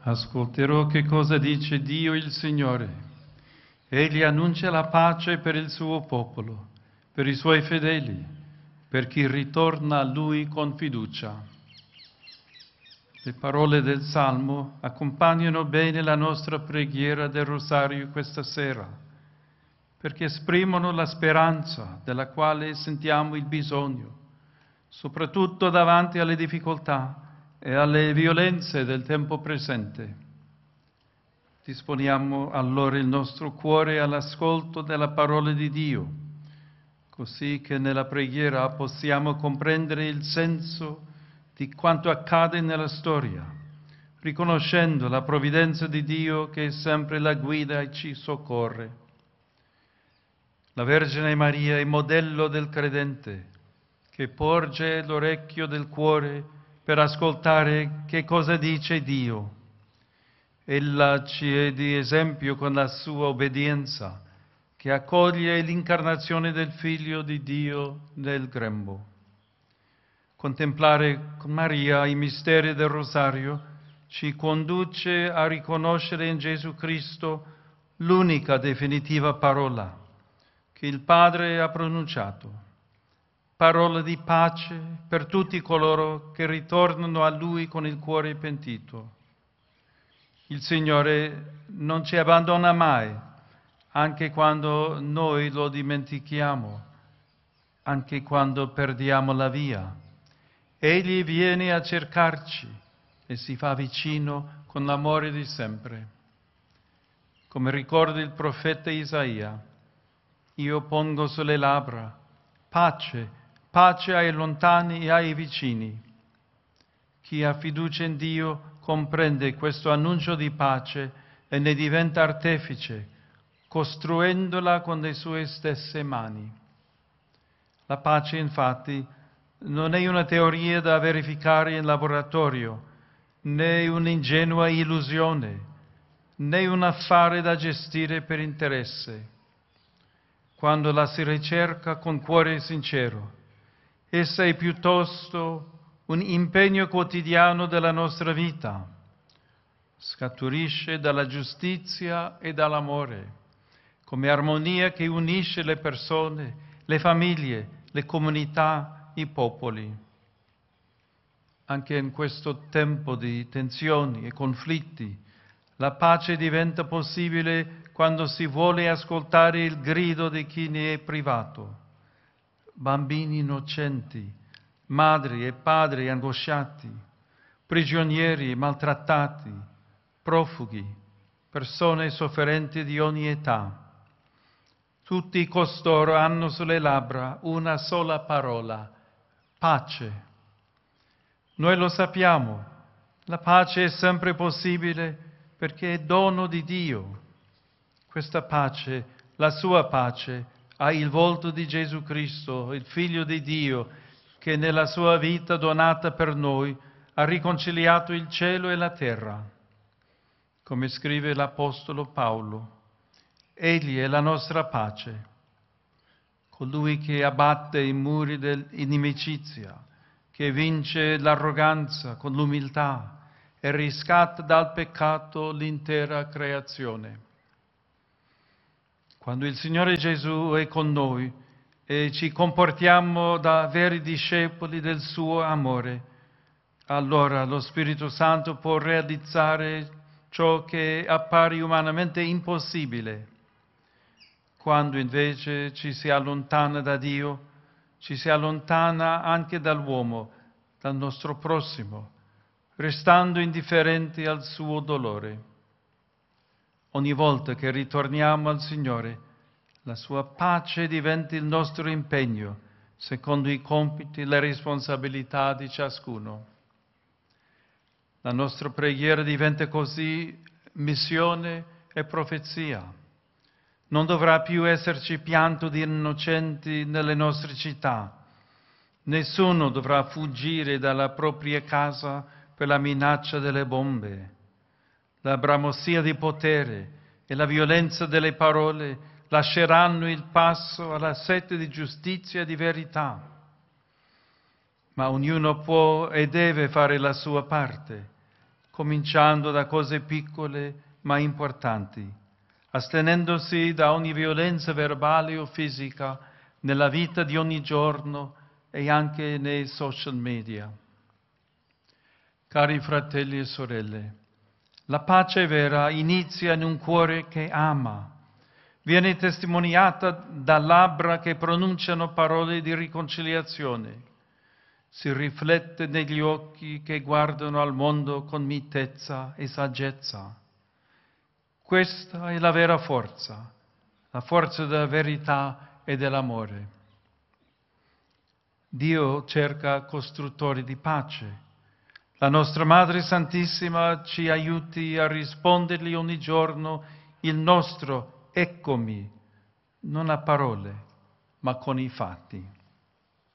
Ascolterò che cosa dice Dio il Signore. Egli annuncia la pace per il suo popolo, per i suoi fedeli, per chi ritorna a Lui con fiducia. Le parole del Salmo accompagnano bene la nostra preghiera del Rosario questa sera, perché esprimono la speranza della quale sentiamo il bisogno, soprattutto davanti alle difficoltà e alle violenze del tempo presente. Disponiamo allora il nostro cuore all'ascolto della parola di Dio, così che nella preghiera possiamo comprendere il senso di quanto accade nella storia, riconoscendo la provvidenza di Dio che è sempre la guida e ci soccorre. La Vergine Maria è modello del credente, che porge l'orecchio del cuore per ascoltare che cosa dice Dio. Ella ci è di esempio con la sua obbedienza, che accoglie l'incarnazione del Figlio di Dio nel grembo. Contemplare con Maria i misteri del Rosario ci conduce a riconoscere in Gesù Cristo l'unica definitiva parola che il Padre ha pronunciato, parola di pace per tutti coloro che ritornano a Lui con il cuore pentito. Il Signore non ci abbandona mai, anche quando noi lo dimentichiamo, anche quando perdiamo la via. Egli viene a cercarci e si fa vicino con l'amore di sempre. Come ricorda il profeta Isaia, io pongo sulle labbra pace, pace ai lontani e ai vicini. Chi ha fiducia in Dio comprende questo annuncio di pace e ne diventa artefice, costruendola con le sue stesse mani. La pace, infatti, non è una teoria da verificare in laboratorio, né un'ingenua illusione, né un affare da gestire per interesse. Quando la si ricerca con cuore sincero, essa è piuttosto un impegno quotidiano della nostra vita. Scaturisce dalla giustizia e dall'amore, come armonia che unisce le persone, le famiglie, le comunità, i popoli. Anche in questo tempo di tensioni e conflitti, la pace diventa possibile quando si vuole ascoltare il grido di chi ne è privato. Bambini innocenti, madri e padri angosciati, prigionieri maltrattati, profughi, persone sofferenti di ogni età. Tutti costoro hanno sulle labbra una sola parola: pace. Noi lo sappiamo, la pace è sempre possibile perché è dono di Dio. Questa pace, la sua pace, ha il volto di Gesù Cristo, il Figlio di Dio, che nella sua vita donata per noi ha riconciliato il cielo e la terra. Come scrive l'Apostolo Paolo, Egli è la nostra pace, colui che abbatte i muri dell'inimicizia, che vince l'arroganza con l'umiltà e riscatta dal peccato l'intera creazione. Quando il Signore Gesù è con noi e ci comportiamo da veri discepoli del suo amore, allora lo Spirito Santo può realizzare ciò che appare umanamente impossibile. Quando invece ci si allontana da Dio, ci si allontana anche dall'uomo, dal nostro prossimo, restando indifferenti al suo dolore. Ogni volta che ritorniamo al Signore, la sua pace diventa il nostro impegno, secondo i compiti e le responsabilità di ciascuno. La nostra preghiera diventa così missione e profezia. Non dovrà più esserci pianto di innocenti nelle nostre città. Nessuno dovrà fuggire dalla propria casa per la minaccia delle bombe. La bramosia di potere e la violenza delle parole lasceranno il passo alla sete di giustizia e di verità. Ma ognuno può e deve fare la sua parte, cominciando da cose piccole ma importanti, astenendosi da ogni violenza verbale o fisica nella vita di ogni giorno e anche nei social media. Cari fratelli e sorelle, la pace vera inizia in un cuore che ama, viene testimoniata da labbra che pronunciano parole di riconciliazione, si riflette negli occhi che guardano al mondo con mitezza e saggezza. Questa è la vera forza, la forza della verità e dell'amore. Dio cerca costruttori di pace. La nostra Madre Santissima ci aiuti a rispondergli ogni giorno il nostro eccomi, non a parole, ma con i fatti.